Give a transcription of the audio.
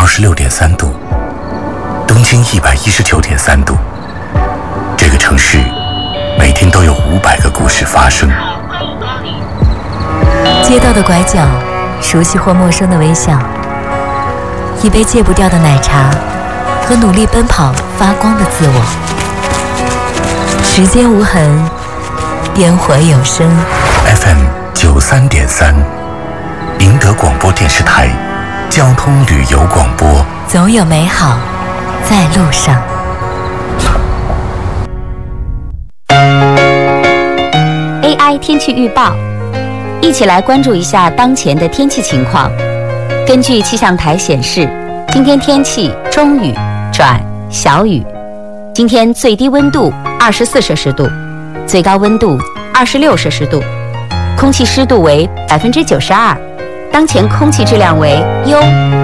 26.3度，东京119.3度。这个城市每天都有500个故事发生。 街道的拐角，熟悉或陌生的微笑，一杯戒不掉的奶茶和努力奔跑发光的自我。时间无痕，烟火有声。 FM 93.3，宁德广播电视台交通旅游广播， 总有美好在路上。 AI 天气预报，一起来关注一下当前的天气情况。根据气象台显示，今天天气中雨转小雨。今天最低温度24摄氏度，最高温度26摄氏度，空气湿度为92%，当前空气质量为优。